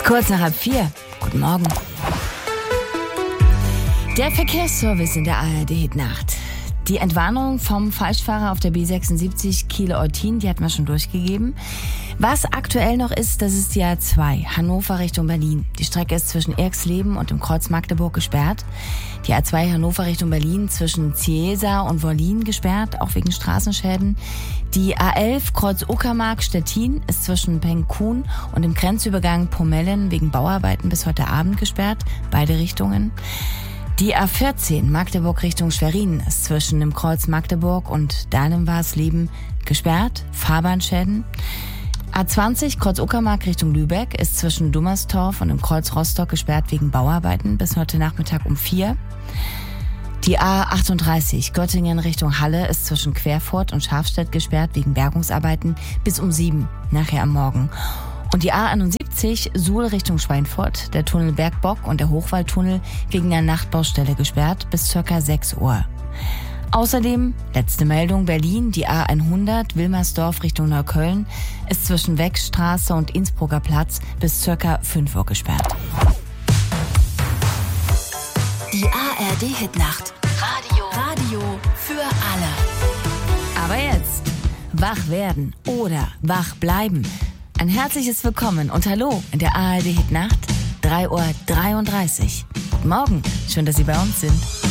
Ist kurz nach 3:30. Guten Morgen. Der Verkehrsservice in der ARD-Hitnacht. Die Entwarnung vom Falschfahrer auf der B76 Kiel-Eutin, die hatten wir schon durchgegeben. Was aktuell noch ist, das ist die A2, Hannover Richtung Berlin. Die Strecke ist zwischen Erxleben und dem Kreuz Magdeburg gesperrt. Die A2 Hannover Richtung Berlin zwischen Ciesa und Wollin gesperrt, auch wegen Straßenschäden. Die A11 Kreuz Uckermark-Stettin ist zwischen Pengkun und dem Grenzübergang Pomellen wegen Bauarbeiten bis heute Abend gesperrt, beide Richtungen. Die A14 Magdeburg Richtung Schwerin ist zwischen dem Kreuz Magdeburg und Dahlem-Warsleben gesperrt, Fahrbahnschäden. A20 Kreuz Uckermark Richtung Lübeck ist zwischen Dummerstorf und dem Kreuz Rostock gesperrt wegen Bauarbeiten bis heute Nachmittag um 4. Die A38 Göttingen Richtung Halle ist zwischen Querfurt und Schafstedt gesperrt wegen Bergungsarbeiten bis um 7 nachher am Morgen. Und die A71 Suhl Richtung Schweinfurt, der Tunnel Bergbock und der Hochwaldtunnel wegen einer Nachtbaustelle gesperrt bis ca. 6 Uhr. Außerdem, letzte Meldung, Berlin, die A100 Wilmersdorf Richtung Neukölln ist zwischen Weckstraße und Innsbrucker Platz bis ca. 5 Uhr gesperrt. Die ARD-Hitnacht. Radio für alle. Aber jetzt, wach werden oder wach bleiben. Ein herzliches Willkommen und Hallo in der ARD-Hitnacht, 3:33 Uhr. Guten Morgen, schön, dass Sie bei uns sind.